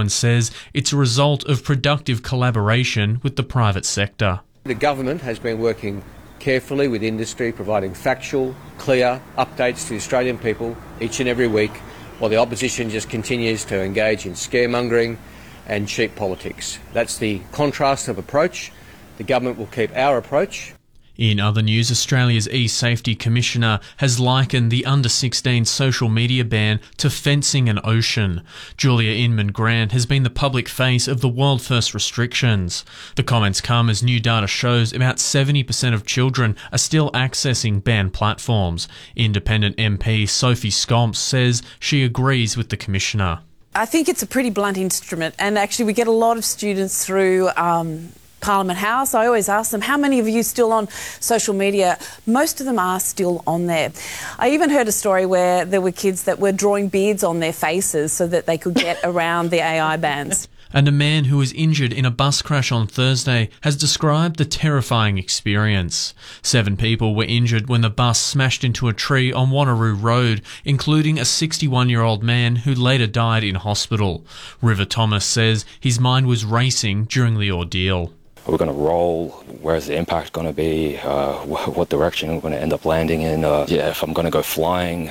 Baldwin says it's a result of productive collaboration with the private sector. The government has been working carefully with industry, providing factual, clear updates to Australian people each and every week, while the opposition just continues to engage in scaremongering and cheap politics. That's the contrast of approach. The government will keep our approach. In other news, Australia's e-safety commissioner has likened the under-16 social media ban to fencing an ocean. Julia Inman-Grant has been the public face of the world-first restrictions. The comments come as new data shows about 70% of children are still accessing banned platforms. Independent MP Sophie Scomps says she agrees with the commissioner. I think it's a pretty blunt instrument, and actually we get a lot of students through Parliament House. I always ask them, how many of you still on social media? Most of them are still on there. I even heard a story where there were kids that were drawing beards on their faces so that they could get around the AI bans. And a man who was injured in a bus crash on Thursday has described the terrifying experience. 7 people were injured when the bus smashed into a tree on Wanneroo Road, including a 61-year-old man who later died in hospital. River Thomas says his mind was racing during the ordeal. We're going to roll, where's the impact going to be, what direction we're going to end up landing in, if I'm going to go flying.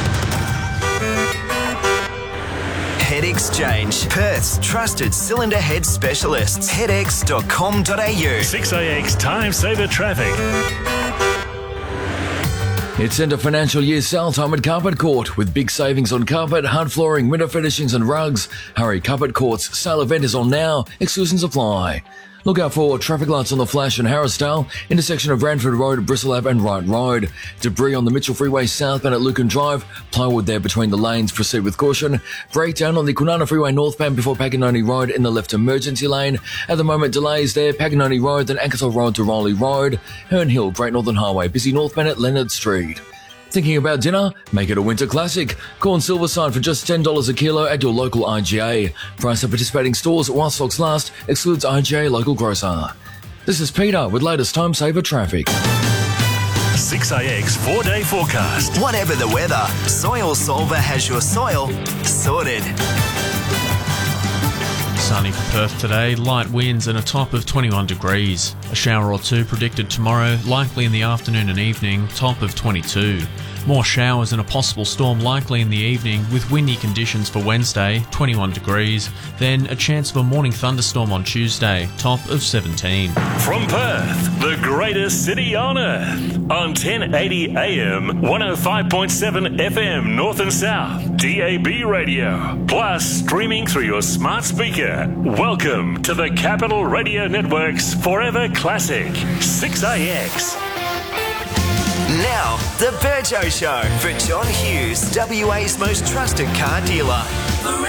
Head Exchange, Perth's trusted cylinder head specialists. headx.com.au. 6AX Time Saver Traffic. It's end of financial year sale time at Carpet Court with big savings on carpet, hard flooring, window finishings and rugs. Hurry, Carpet Court's sale event is on now. Exclusions apply. Look out for traffic lights on the Flash and Harrisdale, intersection of Ranford Road, Bristol Ave and Wright Road. Debris on the Mitchell Freeway southbound at Lucan Drive. Plywood there between the lanes. Proceed with caution. Breakdown on the Kwinana Freeway northbound before Paganoni Road in the left emergency lane. At the moment, delays there. Paganoni Road, then Ankersall Road to Rowley Road. Herne Hill, Great Northern Highway, busy northbound at Leonard Street. Thinking about dinner? Make it a winter classic. Corn Silverside for just $10 a kilo at your local IGA. Price at participating stores while stocks last. Excludes IGA local grocer. This is Peter with latest Time Saver Traffic. 6AX 4-day forecast. Whatever the weather, Soil Solver has your soil sorted. Sunny for Perth today, light winds and a top of 21 degrees. A shower or two predicted tomorrow, likely in the afternoon and evening, top of 22. More showers and a possible storm likely in the evening with windy conditions for Wednesday, 21 degrees. Then a chance of a morning thunderstorm on Tuesday, top of 17. From Perth, the greatest city on earth. On 1080 AM, 105.7 FM North and South, DAB radio. Plus streaming through your smart speaker. Welcome to the Capital Radio Network's Forever Classic, 6AX. Now, the Virgo Show for John Hughes, WA's most trusted car dealer.